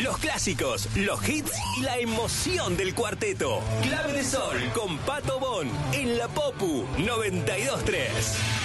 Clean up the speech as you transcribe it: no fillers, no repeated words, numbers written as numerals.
Los clásicos, los hits y la emoción del cuarteto. Clave de Sol con Pato Bon en la Popu 92.3.